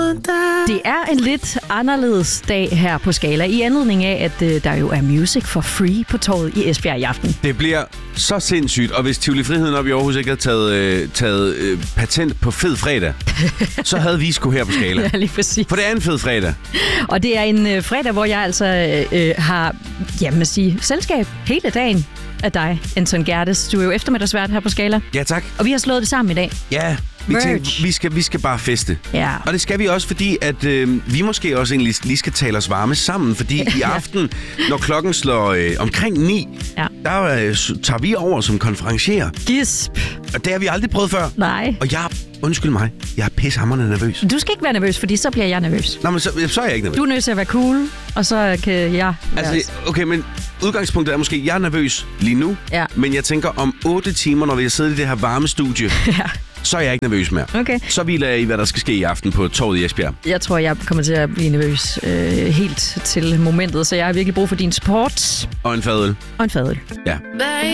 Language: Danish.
Det er en lidt anderledes dag her på Scala, i anledning af, at der jo er Music for Free på torvet i Esbjerg i aften. Det bliver så sindssygt, og hvis Tivoli Friheden op i Aarhus ikke havde taget patent på fed fredag, så havde vi sgu her på Scala. Ja, lige præcis. For det er en fed fredag. Og det er en fredag, hvor jeg altså har, selskab hele dagen af dig, Anton Gerdes. Du er jo eftermiddagsvært her på Scala. Ja, tak. Og vi har slået det sammen i dag. Ja, vi tænkte, vi skal bare feste. Ja. Og det skal vi også, fordi at vi måske også egentlig lige skal tale os varme sammen, fordi i aften, når klokken slår omkring 9, der tager vi over som konferencier. Gisp. Og det har vi aldrig prøvet før. Nej. Og undskyld mig, jeg er pissehamrende nervøs. Du skal ikke være nervøs, fordi så bliver jeg nervøs. Nå, men så er jeg ikke nervøs. Du er nødt til at være cool, og så kan jeg okay, men udgangspunktet er måske, at jeg er nervøs lige nu, men jeg tænker om 8 timer, når vi har siddet i det her varme studie, så er jeg ikke nervøs mere. Okay. Så hviler jeg i, hvad der skal ske i aften på torvet i Esbjerg. Jeg tror, jeg kommer til at blive nervøs helt til momentet, så jeg har virkelig brug for din support. Og en fadøl. Og en fadøl. Ja.